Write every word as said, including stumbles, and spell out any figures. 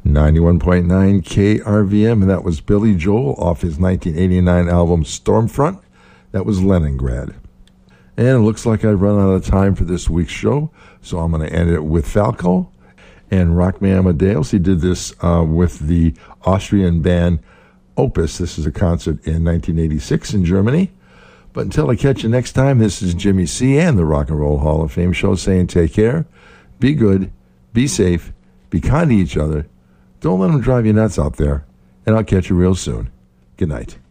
ninety-one point nine K R V M, and that was Billy Joel off his nineteen eighty-nine album Stormfront. That was Leningrad. And it looks like I've run out of time for this week's show, so I'm going to end it with Falco and Rock Me Amadeus. He did this uh, with the Austrian band Opus. This is a concert in nineteen eighty-six in Germany. But until I catch you next time, this is Jimmy C. and the Rock and Roll Hall of Fame show saying take care, be good, be safe, be kind to each other. Don't let them drive you nuts out there, and I'll catch you real soon. Good night.